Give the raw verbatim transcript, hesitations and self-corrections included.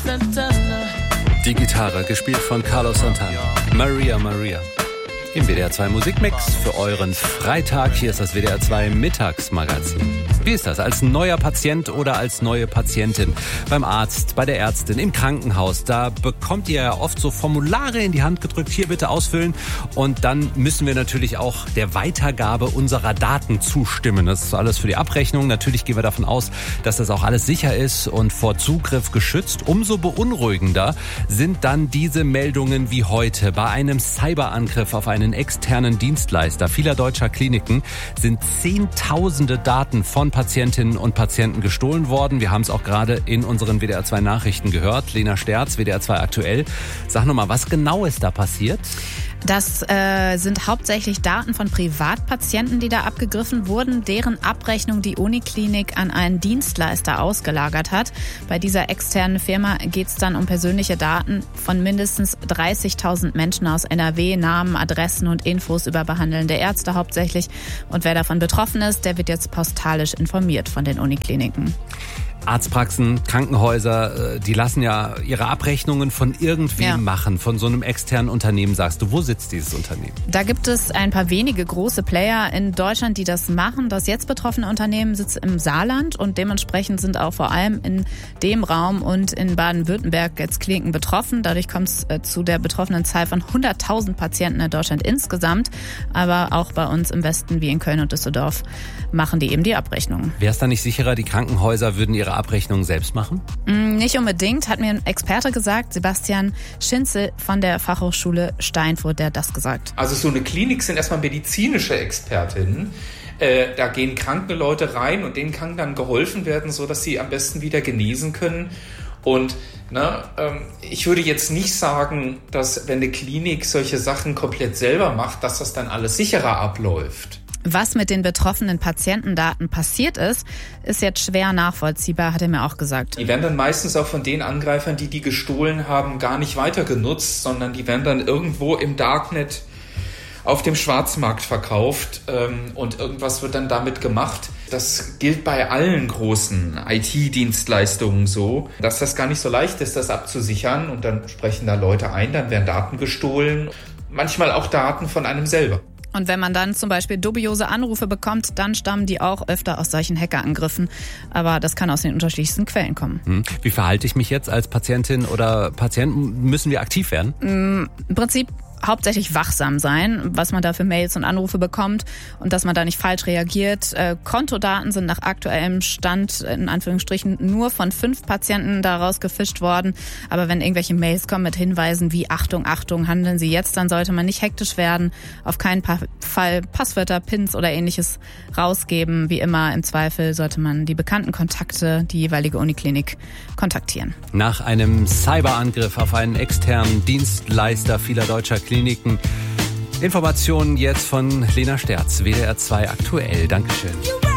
Santana. Die Gitarre, gespielt von Carlos Santana. Maria, Maria. Im W D R zwei Musikmix für euren Freitag. Hier ist das W D R zwei Mittagsmagazin. Wie ist das als neuer Patient oder als neue Patientin? Beim Arzt, bei der Ärztin, im Krankenhaus. Da bekommt ihr ja oft so Formulare in die Hand gedrückt. Hier bitte ausfüllen. Und dann müssen wir natürlich auch der Weitergabe unserer Daten zustimmen. Das ist alles für die Abrechnung. Natürlich gehen wir davon aus, dass das auch alles sicher ist und vor Zugriff geschützt. Umso beunruhigender sind dann diese Meldungen wie heute. Bei einem Cyberangriff auf einen externen Dienstleister vieler deutscher Kliniken sind Zehntausende Daten von Patientinnen und Patienten gestohlen worden. Wir haben es auch gerade in unseren W D R zwei Nachrichten gehört. Lena Sterz, W D R zwei aktuell. Sag nochmal, was genau ist da passiert? Das äh, sind hauptsächlich Daten von Privatpatienten, die da abgegriffen wurden, deren Abrechnung die Uniklinik an einen Dienstleister ausgelagert hat. Bei dieser externen Firma geht es dann um persönliche Daten von mindestens dreißigtausend Menschen aus N R W, Namen, Adressen und Infos über behandelnde Ärzte hauptsächlich. Und wer davon betroffen ist, der wird jetzt postalisch informiert von den Unikliniken. Arztpraxen, Krankenhäuser, die lassen ja ihre Abrechnungen von irgendwem ja. machen, von so einem externen Unternehmen, sagst du. Wo sitzt dieses Unternehmen? Da gibt es ein paar wenige große Player in Deutschland, die das machen. Das jetzt betroffene Unternehmen sitzt im Saarland und dementsprechend sind auch vor allem in dem Raum und in Baden-Württemberg jetzt Kliniken betroffen. Dadurch kommt es zu der betroffenen Zahl von hunderttausend Patienten in Deutschland insgesamt. Aber auch bei uns im Westen wie in Köln und Düsseldorf machen die eben die Abrechnungen. Wäre es da nicht sicherer, die Krankenhäuser würden ihre Abrechnung selbst machen? Nicht unbedingt, hat mir ein Experte gesagt, Sebastian Schinzel von der Fachhochschule Steinfurt, der hat das gesagt. Also so eine Klinik sind erstmal medizinische Expertinnen. Äh, da gehen kranke Leute rein und denen kann dann geholfen werden, sodass sie am besten wieder genesen können. Und ne, ähm, ich würde jetzt nicht sagen, dass wenn eine Klinik solche Sachen komplett selber macht, dass das dann alles sicherer abläuft. Was mit den betroffenen Patientendaten passiert ist, ist jetzt schwer nachvollziehbar, hat er mir auch gesagt. Die werden dann meistens auch von den Angreifern, die die gestohlen haben, gar nicht weiter genutzt, sondern die werden dann irgendwo im Darknet auf dem Schwarzmarkt verkauft ähm, und irgendwas wird dann damit gemacht. Das gilt bei allen großen I T-Dienstleistungen so, dass das gar nicht so leicht ist, das abzusichern. Und dann sprechen da Leute ein, dann werden Daten gestohlen, manchmal auch Daten von einem selber. Und wenn man dann zum Beispiel dubiose Anrufe bekommt, dann stammen die auch öfter aus solchen Hackerangriffen. Aber das kann aus den unterschiedlichsten Quellen kommen. Hm. Wie verhalte ich mich jetzt als Patientin oder Patient? Müssen wir aktiv werden? Im Prinzip hauptsächlich wachsam sein, was man da für Mails und Anrufe bekommt und dass man da nicht falsch reagiert. Äh, Kontodaten sind nach aktuellem Stand in Anführungsstrichen nur von fünf Patienten daraus gefischt worden. Aber wenn irgendwelche Mails kommen mit Hinweisen wie Achtung, Achtung, handeln Sie jetzt, dann sollte man nicht hektisch werden, auf keinen Fall Passwörter, Pins oder ähnliches rausgeben. Wie immer im Zweifel sollte man die bekannten Kontakte, die jeweilige Uniklinik kontaktieren. Nach einem Cyberangriff auf einen externen Dienstleister vieler deutscher Kliniken. Informationen jetzt von Lena Sterz, W D R zwei aktuell. Dankeschön.